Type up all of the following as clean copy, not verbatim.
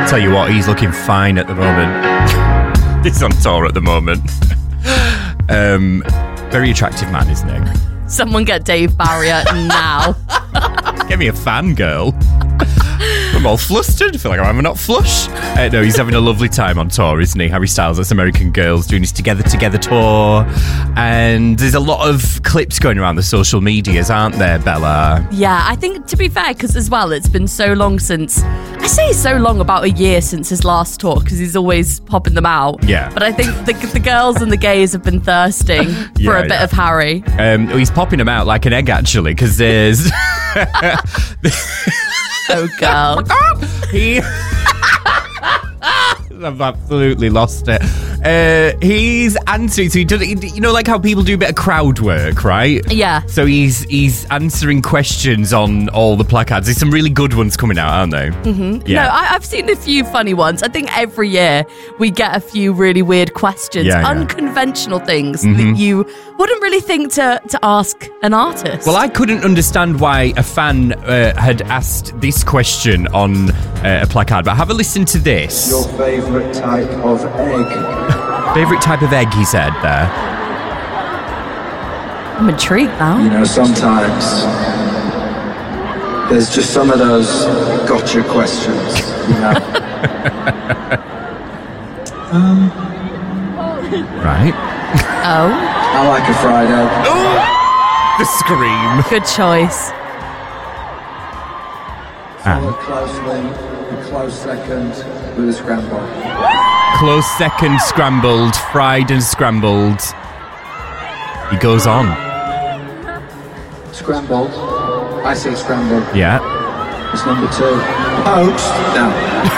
Tell you what, he's looking fine at the moment. He's on tour at the moment. Very attractive man, isn't he? Someone get Dave Barrier now. Get me a fangirl. I'm all flustered. I feel like I'm having a not flush. No, he's having a lovely time on tour, isn't he? Harry Styles, that's American Girls, doing his Together tour. And there's a lot of clips going around the social medias, aren't there, Bella? Yeah, I think, to be fair, because as well, it's been so long since... I say so long, about a year since his last tour, because he's always popping them out. Yeah. But I think the girls and the gays have been thirsting for a bit of Harry. He's popping them out like an egg, actually, because there's... Oh, girl. I've absolutely lost it. He's answering. So he does, you know, like how people do a bit of crowd work, right? Yeah. So he's answering questions on all the placards. There's some really good ones coming out, aren't there? Mm-hmm. Yeah. No, I've seen a few funny ones. I think every year we get a few really weird questions, unconventional things that you wouldn't really think to ask an artist. Well, I couldn't understand why a fan had asked this question on a placard, but have a listen to this. Your favourite type of egg? Favourite type of egg, he said there. I'm intrigued now. You know, sometimes there's just some of those gotcha questions, you know. Right. Oh. I like a fried egg. The scream. Good choice. Follow closely, a close second with a scramble. Close second, scrambled, fried and scrambled. He goes on. Scrambled. I say scrambled. Yeah. It's number 2. Poached. No.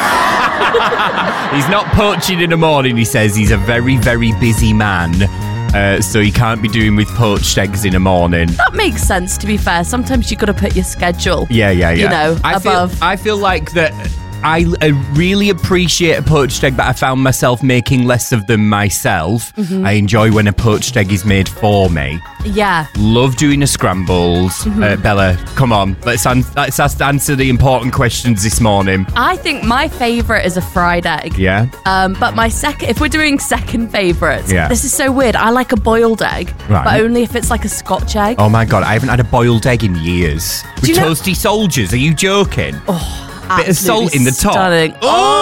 He's not poaching in the morning, he says. He's a very, very busy man. So he can't be doing with poached eggs in the morning. That makes sense, to be fair. Sometimes you've got to put your schedule, Yeah. you know, above. I feel like that I really appreciate a poached egg, but I found myself making less of them myself. Mm-hmm. I enjoy when a poached egg is made for me. Yeah. Love doing a scrambled. Bella, come on. Let's answer the important questions this morning. I think my favourite is a fried egg. Yeah? But my second, if we're doing second favourites, Yeah. this is so weird. I like a boiled egg, Right. but only if it's like a Scotch egg. Oh my God, I haven't had a boiled egg in years. With you know- toasty soldiers, are you joking? Bit of salt in the top. Stunning.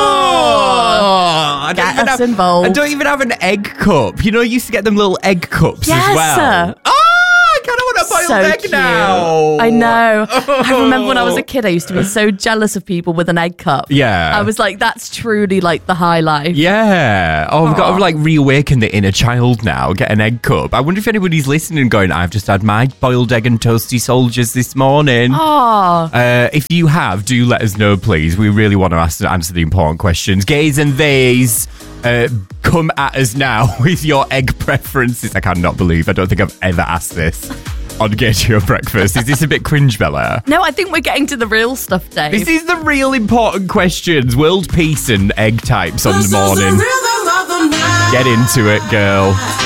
Oh! Get us involved. I don't even have an egg cup. You know, I used to get them little egg cups Yes, as well. sir. Oh, I kind of want a boiled So egg cute. now. I know. I remember when I was a kid, I used to be so jealous of people with an egg cup. Yeah. I was like, that's truly like the high life. Yeah. Oh, we've got to like reawaken the inner child now. Get an egg cup. I wonder if anybody's listening and going, I've just had my boiled egg and toasty soldiers this morning. Oh. If you have, do let us know, please. We really want to answer the important questions. Gays and theys, come at us now with your egg preferences. I cannot believe I don't think I've ever asked this on Get Your Breakfast. Is this a bit cringe, Bella? No, I think we're getting to the real stuff, Dave. This is the real important questions. World peace and egg types on the morning. Get into it, girl.